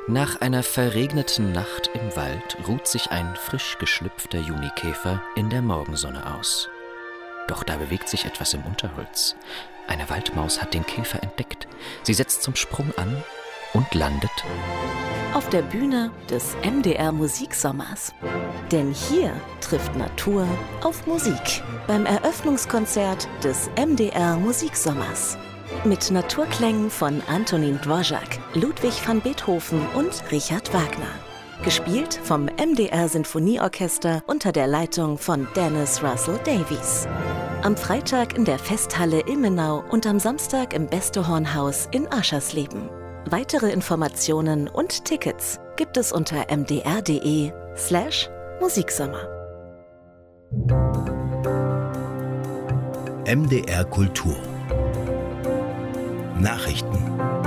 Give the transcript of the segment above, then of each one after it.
Nach einer verregneten Nacht im Wald ruht sich ein frisch geschlüpfter Junikäfer in der Morgensonne aus. Doch da bewegt sich etwas im Unterholz. Eine Waldmaus hat den Käfer entdeckt. Sie setzt zum Sprung an und landet auf der Bühne des MDR Musiksommers. Denn hier trifft Natur auf Musik. Beim Eröffnungskonzert des MDR Musiksommers. Mit Naturklängen von Antonín Dvořák, Ludwig van Beethoven und Richard Wagner. Gespielt vom MDR Sinfonieorchester unter der Leitung von Dennis Russell Davies. Am Freitag in der Festhalle Ilmenau und am Samstag im Bestehornhaus in Aschersleben. Weitere Informationen und Tickets gibt es unter mdr.de/Musiksommer. MDR Kultur Nachrichten.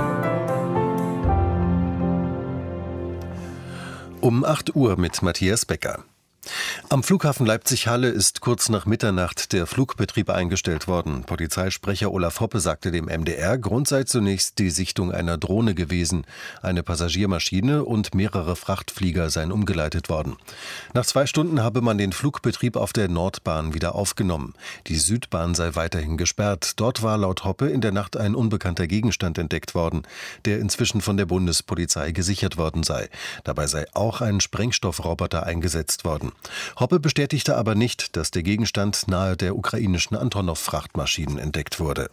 Um 8 Uhr mit Matthias Becker. Am Flughafen Leipzig-Halle ist kurz nach Mitternacht der Flugbetrieb eingestellt worden. Polizeisprecher Olaf Hoppe sagte dem MDR, Grund sei zunächst die Sichtung einer Drohne gewesen. Eine Passagiermaschine und mehrere Frachtflieger seien umgeleitet worden. Nach 2 Stunden habe man den Flugbetrieb auf der Nordbahn wieder aufgenommen. Die Südbahn sei weiterhin gesperrt. Dort war laut Hoppe in der Nacht ein unbekannter Gegenstand entdeckt worden, der inzwischen von der Bundespolizei gesichert worden sei. Dabei sei auch ein Sprengstoffroboter eingesetzt worden. Hoppe bestätigte aber nicht, dass der Gegenstand nahe der ukrainischen Antonov-Frachtmaschinen entdeckt wurde.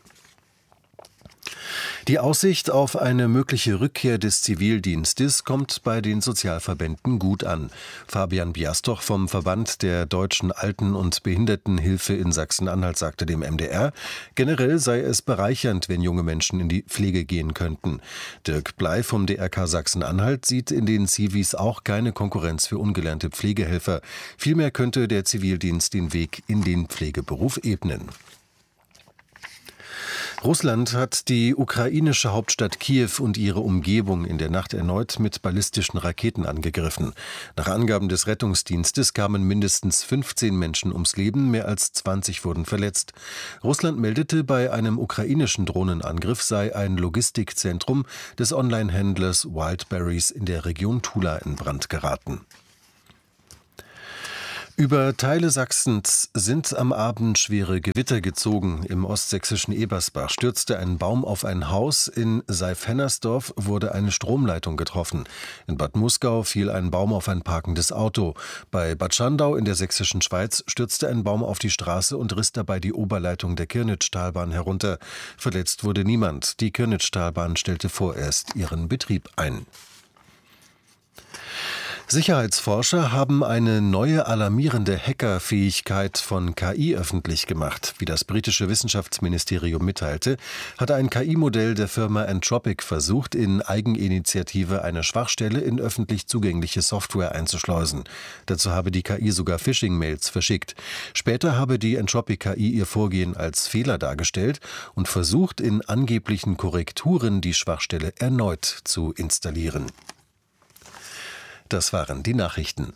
Die Aussicht auf eine mögliche Rückkehr des Zivildienstes kommt bei den Sozialverbänden gut an. Fabian Biastoch vom Verband der Deutschen Alten- und Behindertenhilfe in Sachsen-Anhalt sagte dem MDR, generell sei es bereichernd, wenn junge Menschen in die Pflege gehen könnten. Dirk Bley vom DRK Sachsen-Anhalt sieht in den Zivis auch keine Konkurrenz für ungelernte Pflegehelfer. Vielmehr könnte der Zivildienst den Weg in den Pflegeberuf ebnen. Russland hat die ukrainische Hauptstadt Kiew und ihre Umgebung in der Nacht erneut mit ballistischen Raketen angegriffen. Nach Angaben des Rettungsdienstes kamen mindestens 15 Menschen ums Leben, mehr als 20 wurden verletzt. Russland meldete, bei einem ukrainischen Drohnenangriff sei ein Logistikzentrum des Onlinehändlers Wildberries in der Region Tula in Brand geraten. Über Teile Sachsens sind am Abend schwere Gewitter gezogen. Im ostsächsischen Ebersbach stürzte ein Baum auf ein Haus. In Seif-Hennersdorf wurde eine Stromleitung getroffen. In Bad Muskau fiel ein Baum auf ein parkendes Auto. Bei Bad Schandau in der sächsischen Schweiz stürzte ein Baum auf die Straße und riss dabei die Oberleitung der Kirnitschtalbahn herunter. Verletzt wurde niemand. Die Kirnitschtalbahn stellte vorerst ihren Betrieb ein. Sicherheitsforscher haben eine neue alarmierende Hackerfähigkeit von KI öffentlich gemacht. Wie das britische Wissenschaftsministerium mitteilte, hat ein KI-Modell der Firma Anthropic versucht, in Eigeninitiative eine Schwachstelle in öffentlich zugängliche Software einzuschleusen. Dazu habe die KI sogar Phishing-Mails verschickt. Später habe die Anthropic-KI ihr Vorgehen als Fehler dargestellt und versucht, in angeblichen Korrekturen die Schwachstelle erneut zu installieren. Das waren die Nachrichten.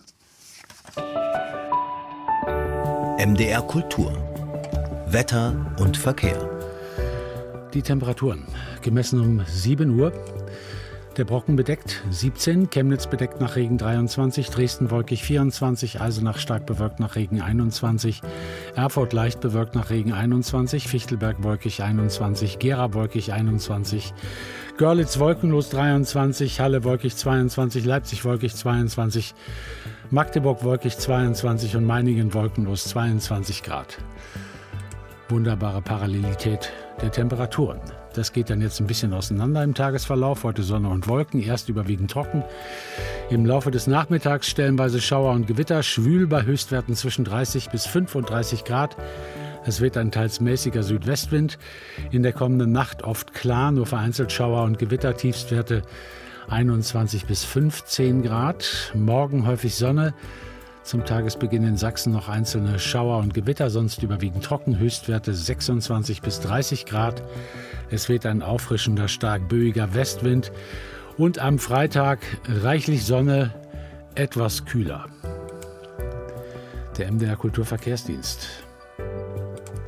MDR Kultur. Wetter und Verkehr. Die Temperaturen gemessen um 7 Uhr. Der Brocken bedeckt 17, Chemnitz bedeckt nach Regen 23, Dresden wolkig 24, Eisenach stark bewölkt nach Regen 21, Erfurt leicht bewölkt nach Regen 21, Fichtelberg wolkig 21, Gera wolkig 21, Görlitz wolkenlos 23, Halle wolkig 22, Leipzig wolkig 22, Magdeburg wolkig 22 und Meiningen wolkenlos 22 Grad. Wunderbare Parallelität der Temperaturen. Das geht dann jetzt ein bisschen auseinander im Tagesverlauf. Heute Sonne und Wolken, erst überwiegend trocken. Im Laufe des Nachmittags stellenweise Schauer und Gewitter, schwül bei Höchstwerten zwischen 30 bis 35 Grad. Es weht ein teils mäßiger Südwestwind. In der kommenden Nacht oft klar, nur vereinzelt Schauer und Gewitter, Tiefstwerte 21 bis 15 Grad. Morgen häufig Sonne. Zum Tagesbeginn in Sachsen noch einzelne Schauer und Gewitter, sonst überwiegend trocken, Höchstwerte 26 bis 30 Grad. Es weht ein auffrischender, stark böiger Westwind und am Freitag reichlich Sonne, etwas kühler. Der MDR Kulturverkehrsdienst.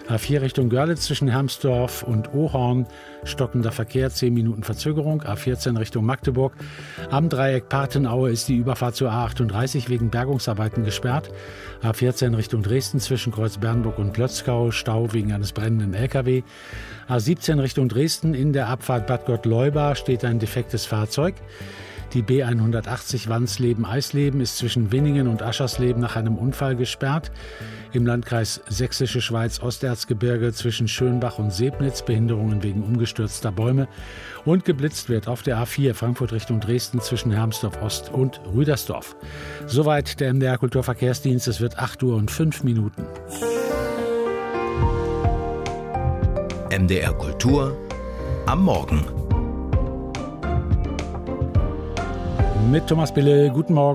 A4 Richtung Görlitz zwischen Hermsdorf und Ohorn, stockender Verkehr, 10 Minuten Verzögerung. A14 Richtung Magdeburg. Am Dreieck Parthenaue ist die Überfahrt zur A38 wegen Bergungsarbeiten gesperrt. A14 Richtung Dresden zwischen Kreuz-Bernburg und Plötzkau, Stau wegen eines brennenden LKW. A17 Richtung Dresden, in der Abfahrt Bad Gott-Leuba steht ein defektes Fahrzeug. Die B180 Wannsleben-Eisleben ist zwischen Winningen und Aschersleben nach einem Unfall gesperrt. Im Landkreis Sächsische Schweiz Osterzgebirge zwischen Schönbach und Sebnitz Behinderungen wegen umgestürzter Bäume. Und geblitzt wird auf der A4 Frankfurt Richtung Dresden zwischen Hermsdorf Ost und Rüdersdorf. Soweit der MDR Kulturverkehrsdienst. Es wird 8:05 Uhr. MDR Kultur am Morgen. Mit Thomas Bille, guten Morgen.